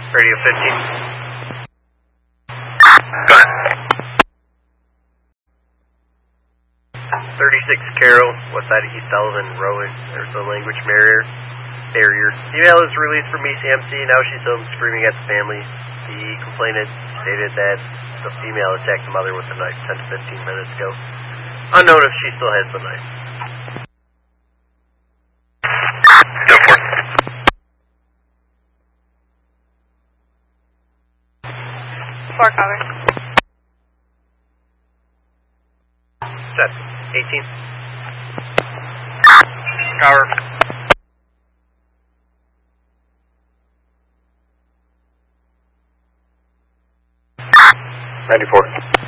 Radio 15. Go ahead. 36 Carroll, west side of East Sullivan, Rowan. There's a language barrier. Email is released from ECMC. Now she's home screaming at the family. The complainant stated that the female attacked the mother with a knife 10 to 15 minutes ago. Unknown if she still has the knife. Go for it. Four cover. Set. 18. Cover. 94.